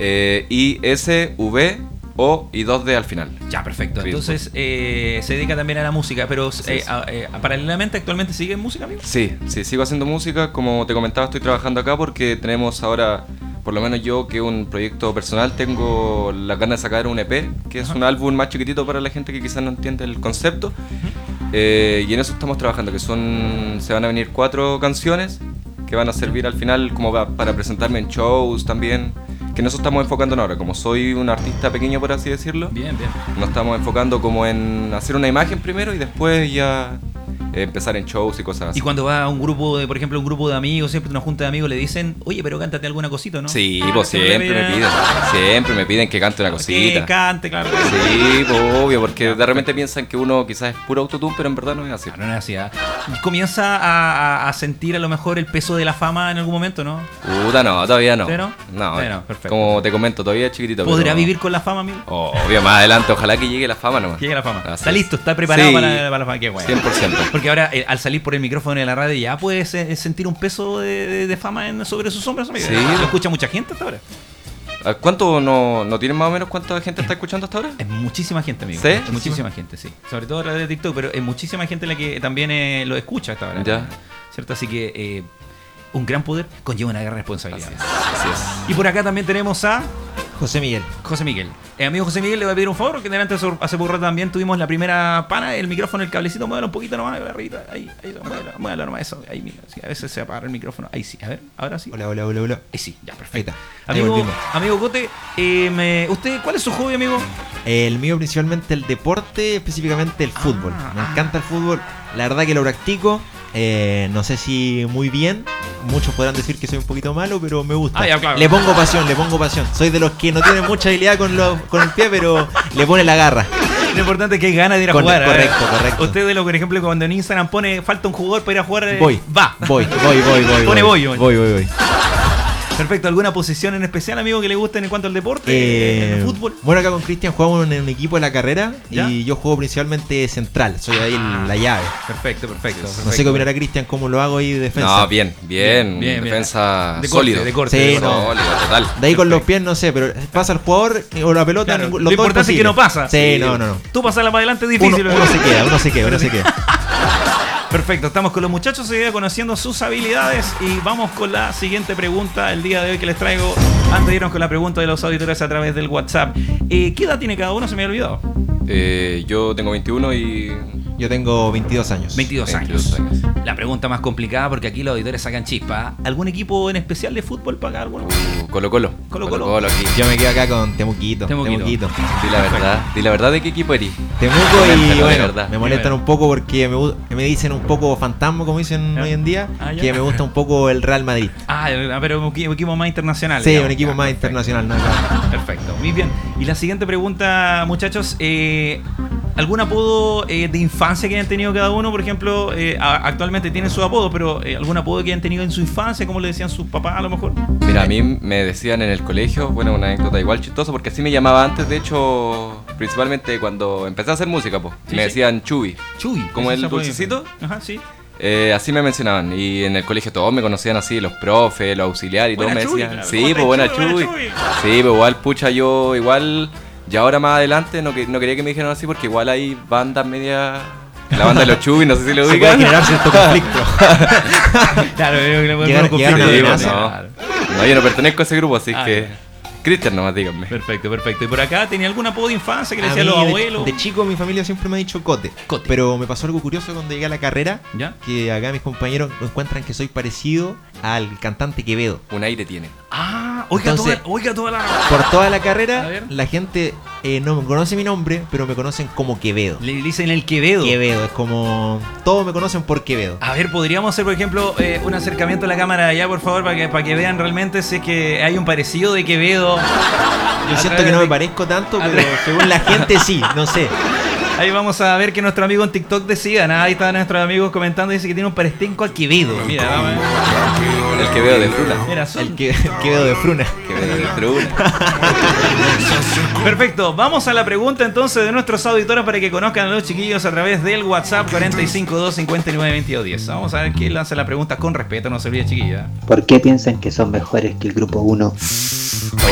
ISVO y 2D al final. Ya, perfecto. Sí, Entonces se dedica también a la música, pero paralelamente actualmente sigue en música, amigo. Sí, sigo haciendo música. Como te comentaba, estoy trabajando acá porque tenemos ahora, por lo menos yo, que un proyecto personal, tengo la ganas de sacar un EP, que es un álbum más chiquitito para la gente que quizás no entiende el concepto. Y en eso estamos trabajando, que se van a venir 4 canciones que van a servir al final como para presentarme en shows también, que en eso estamos enfocando ahora. Como soy un artista pequeño, por así decirlo, Bien. nos estamos enfocando como en hacer una imagen primero y después ya empezar en shows y cosas así. Y cuando va a un grupo de, por ejemplo, un grupo de amigos, siempre una junta de amigos, le dicen, oye, pero cántate alguna cosita, ¿no? Sí, pues siempre me piden que cante una cosita. Que cante, claro. Sí, pues obvio, porque de repente piensan que uno quizás es puro autotune, pero en verdad no es así. No es así, ¿eh? Y comienza a sentir a lo mejor el peso de la fama en algún momento, ¿no? Puta, no, todavía no. ¿Cero? No, Perfecto. como te comento, todavía es chiquitito. ¿Podrá vivir con la fama, amigo? Obvio, más adelante, ojalá que llegue la fama nomás. Llegue la fama. Así Está es. listo, está preparado Sí, para la fama. Qué bueno. 100%. Porque ahora, al salir por el micrófono de la radio, ya puedes sentir un peso de fama sobre sus hombros, amigo. Sí. Lo escucha mucha gente hasta ahora. ¿Cuánto no tienen más o menos cuánta gente está escuchando hasta ahora? Es muchísima gente, amigo. ¿Sí? Es muchísima gente, sí. Sobre todo a través de TikTok, pero es muchísima gente la que también lo escucha hasta ahora. Ya. ¿Cierto? Así que un gran poder conlleva una gran responsabilidad. Así es. Y por acá también tenemos a José Miguel. José Miguel. Amigo José Miguel, le voy a pedir un favor, que delante hace poco rato también tuvimos la primera pana, el micrófono, el cablecito, muévelo un poquito nomás, arribita, ahí, muévelo nomás, eso, ahí mira, sí, a veces se apaga el micrófono, ahí sí, a ver, ahora sí. Hola. Ahí sí, ya, perfecto. Ahí está. Amigo Cote, ¿usted cuál es su hobby, amigo? El mío principalmente el deporte, específicamente el fútbol. Me encanta el fútbol, la verdad que lo practico. No sé si muy bien, muchos podrán decir que soy un poquito malo, pero me gusta. Ya, claro. Le pongo pasión. Soy de los que no tienen mucha habilidad con el pie, pero le pone la garra. Lo importante es que hay ganas de ir a jugar. Correcto. Usted de lo, por ejemplo, cuando en Instagram pone falta un jugador para ir a jugar, Voy. Pone voy. Voy. Perfecto, ¿alguna posición en especial, amigo, que le guste en cuanto al deporte, en el fútbol? Bueno, acá con Cristian jugamos en un equipo de la carrera. ¿Ya? Y yo juego principalmente central, soy ahí la llave. Perfecto. No sé qué opinará Cristian, cómo lo hago ahí de defensa. No, bien. Defensa sólida. De corte. Sí, Sólido, total. De ahí con los pies no sé, pero pasa el jugador o la pelota, Claro, los lo dos importante es que posible. no pasa. Sí, no. Tú pasarla para adelante es difícil. Uno se queda. Perfecto, estamos con los muchachos, seguida conociendo sus habilidades y vamos con la siguiente pregunta el día de hoy que les traigo. Antes de irnos con la pregunta de los auditores a través del WhatsApp. ¿Qué edad tiene cada uno? Se me había olvidado. Yo tengo 21 y... Yo tengo 22 años. 22 años. La pregunta más complicada porque aquí los auditores sacan chispa. ¿Algún equipo en especial de fútbol para cada alguno? Colo-Colo aquí. Yo me quedo acá con Temuquito. Di la verdad de qué equipo eres. Temuco y bueno, verdad. me molestan un poco porque me dicen un poco fantasma, como dicen hoy en día, que me gusta un poco el Real Madrid. Pero un equipo más internacional. Sí, digamos. un equipo más internacional. No, claro. Perfecto, muy bien. Y la siguiente pregunta, muchachos, ¿algún apodo de infancia que hayan tenido cada uno? Por ejemplo, actualmente tienen su apodo, pero ¿algún apodo que hayan tenido en su infancia? ¿Cómo le decían sus papás a lo mejor? Mira, a mí me decían en el colegio, bueno, una anécdota igual chistosa, porque así me llamaba antes, de hecho, principalmente cuando empecé a hacer música, pues. Sí, me sí. decían Chubi. Chuy. Como el dulcecito. Ajá, sí. Así me mencionaban. Y en el colegio todos me conocían así, los profes, los auxiliares, y todos Buena me Chuy, decían, claro. sí, ¿Cómo pues buena estás, Chuy? Chuy. Buena Chuy. Sí, pues igual, pucha, yo igual, ya ahora más adelante no quería que me dijeran así, porque igual hay bandas media... La banda de los Chubis, no sé si lo Se puede ubican. generar cierto conflicto. Claro, Llegaron a conflicto. amenaza. No, yo no pertenezco a ese grupo, así Ah, que... Cristian nomás, díganme. Perfecto. ¿Y por acá tenía algún apodo de infancia que le A decían mí, los abuelos? de chico mi familia siempre me ha dicho Cote. Pero me pasó algo curioso cuando llegué a la carrera. ¿Ya? Que acá mis compañeros encuentran que soy parecido al cantante Quevedo. Un aire tiene. Oiga, Entonces, toda la... Por toda la A carrera, ver. la gente no me conoce mi nombre, pero me conocen como Quevedo. Le dicen el Quevedo. Quevedo, es como... Todos me conocen por Quevedo. A ver, podríamos hacer, por ejemplo, un acercamiento a la cámara de allá, por favor, para que vean realmente si es que hay un parecido de Quevedo. Yo siento que no me parezco tanto, pero según la gente sí, no sé. Ahí vamos a ver que nuestro amigo en TikTok decía, ahí están nuestros amigos comentando, dice que tiene un parentesco a Quevedo. Mira, vamos a ver. El Quevedo de Fruna. Mira, El Quevedo de Fruna. Quevedo de Fruna. Perfecto, vamos a la pregunta entonces de nuestros auditores para que conozcan a los chiquillos a través del WhatsApp 452-592210. Vamos a ver quién lanza la pregunta con respeto, no se olvide, chiquilla. ¿Por qué piensan que son mejores que el grupo 1?